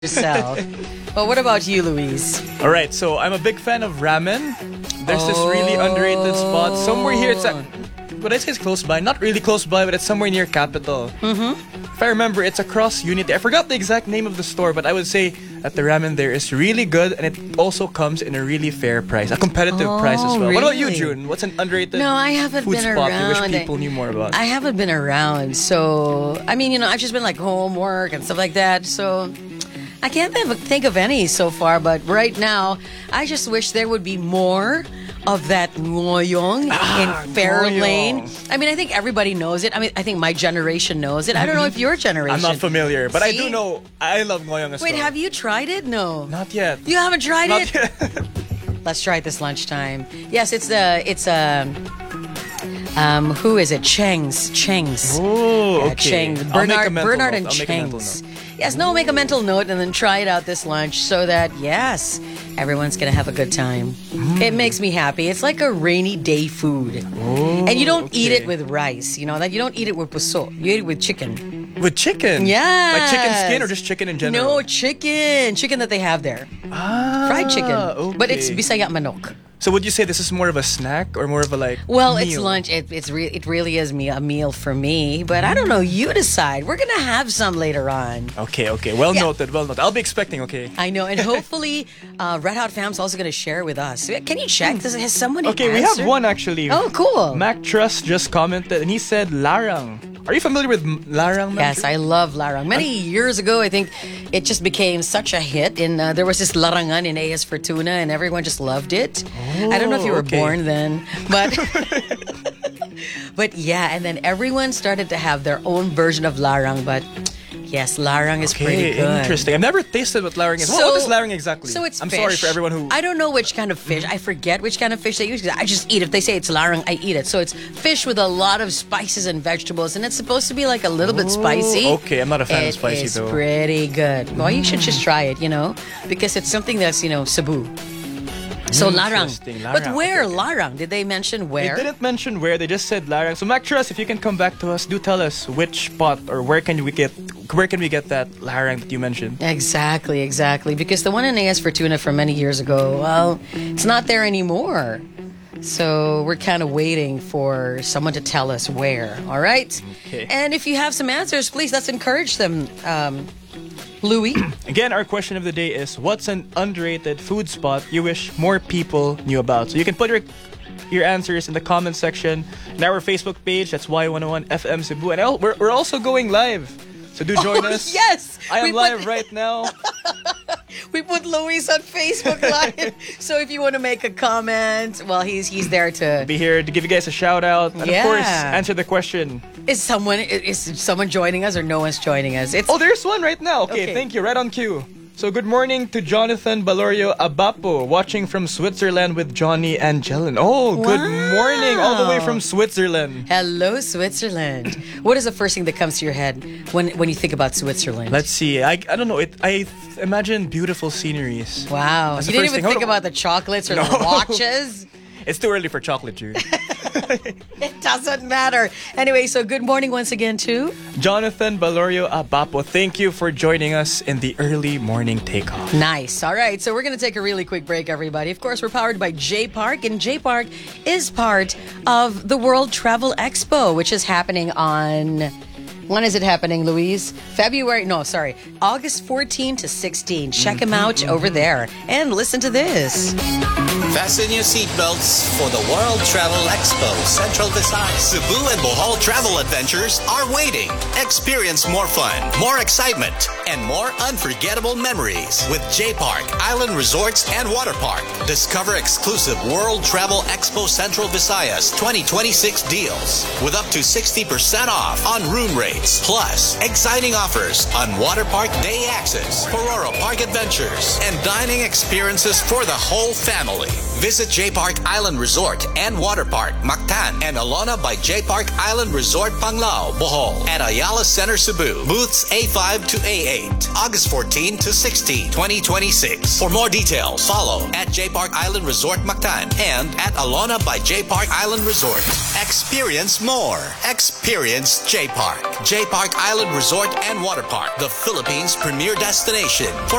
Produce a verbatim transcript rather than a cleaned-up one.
yourself. But what about you, Luis? All right, so I'm a big fan of ramen. There's this really underrated spot somewhere here. It's at, what I say is close by, not really close by, but it's somewhere near Capital. Mm-hmm. If I remember, it's across Unity. I forgot the exact name of the store, but I would say that the ramen there is really good, and it also comes in a really fair price, a competitive Oh, price as well. What about you, really? June? What's an underrated No, I haven't food been spot you wish around. people knew more about? I haven't been around, so I mean, you know, I've just been like homework and stuff like that. So I can't think of, think of any so far. But right now, I just wish there would be more of that ngoyong Ah, in Fairlane. ngoyong. I mean, I think everybody knows it. I mean, I think my generation knows it. I don't know if your generation. I'm not familiar, but I See? do know I love ngoyong as Wait, well. have you tried it? No. Not yet. You haven't tried Not it? yet. Let's try it this lunchtime. Yes, it's the it's um um who is it? Cheng's Cheng's. Oh, Yeah, okay. Cheng. I'll make a Bernard mental Bernard note. and I'll make a mental Cheng's. note. Yes, no, make a mental note and then try it out this lunch so that yes, everyone's gonna have a good time. Mm. It makes me happy. It's like a rainy day food. Oh, And you don't eat it okay. with rice, you know, that you don't eat it with puso. You eat it with chicken. With chicken? Yeah. Like chicken skin or just chicken in general? No, chicken. Chicken that they have there. Ah, Fried chicken. But it's okay. Bisaya manok. So would you say this is more of a snack or more of a like Well, it's meal? lunch. It, it's re- it really is me a meal for me. But I don't know. You decide. We're gonna have some later on. Okay, okay. Well Yeah. noted, well noted. I'll be expecting, okay. I know, and hopefully, uh, Red Hot Fam's also gonna share with us. Can you check? Does has someone Okay, we have answered? one actually. Oh, cool. Mac Trust just commented and he said larang. Are you familiar with m- larang? Mac? Yes, I love larang. Many years ago, I think it just became such a hit. And uh, there was this larangan in A S Fortuna, and everyone just loved it. I don't know if you were okay. born then, but but yeah. And then everyone started to have their own version of larang. But yes, larang is pretty Okay, good. interesting. I've never tasted what larang is. what, what is larang exactly? So it's I'm fish. sorry for everyone who... I don't know which kind of fish. I forget which kind of fish they use. I just eat it. If they say it's larang, I eat it. So it's fish with a lot of spices and vegetables, and it's supposed to be like a little bit spicy. okay. I'm not a fan of It spicy, is though. pretty good. Well, you should just try it, you know, because it's something that's, you know, Cebu. So larang. Interesting, But larang. where Okay, okay. larang? Did they mention They where? didn't mention where, they just said larang. So Mac Trust, if you can come back to us, do tell us which spot or where can we get where can we get that larang that you mentioned? Exactly, exactly. Because the one in A S Fortuna from many years ago, well, it's not there anymore. So we're kind of waiting for someone to tell us where. All right? Okay. And if you have some answers, please let's encourage them. Um, Louis? Again, our question of the day is, what's an underrated food spot you wish more people knew about? So you can put your your answers in the comment section in our Facebook page. That's Y one oh one F M Cebu. And I'll- we're, we're also going live. So do join Oh, us. yes! I am We put- live right now. We put Louis on Facebook Live. So if you want to make a comment, well, he's he's there to... Be here to give you guys a shout out. And Yeah. of course, answer the question. Is someone is someone joining us or no one's joining us? It's Oh, there's one right now. Okay, Okay. thank you. Right on cue. So good morning to Jonathan Balorio Abapo, watching from Switzerland with Johnny and Jelen. Oh, good Wow. morning, all the way from Switzerland. Hello, Switzerland. What is the first thing that comes to your head when when you think about Switzerland? Let's see. I, I don't know. It. I th- imagine beautiful sceneries. wow. That's You the didn't first even thing. think Hold on. about the chocolates or No. the watches. It's too early for chocolate, Jude. It doesn't matter. Anyway, so good morning once again to Jonathan Balorio Abapo, thank you for joining us in the early morning takeoff. Nice. All right, so we're going to take a really quick break, everybody. Of course, we're powered by J Park, and J Park is part of the World Travel Expo, which is happening on... When is it happening, Louise? February... No, sorry. August fourteenth to sixteenth. Check them out over there. And listen to this. Fasten your seatbelts for the World Travel Expo Central Visayas. Cebu and Bohol travel adventures are waiting. Experience more fun, more excitement, and more unforgettable memories with J Park Island Resorts and Water Park. Discover exclusive World Travel Expo Central Visayas twenty twenty-six deals with up to sixty percent off on room rates. Plus, exciting offers on Water Park Day Access, Pororo Park Adventures, and dining experiences for the whole family. Visit J Park Island Resort and Water Park, Mactan, and Alona by J Park Island Resort, Panglao, Bohol, at Ayala Center, Cebu. Booths A five to A eight, August fourteenth to sixteenth, twenty twenty-six. For more details, follow at J Park Island Resort, Mactan, and at Alona by J Park Island Resort. Experience more. Experience J Park. J Park Island Resort and Water Park, the Philippines' premier destination for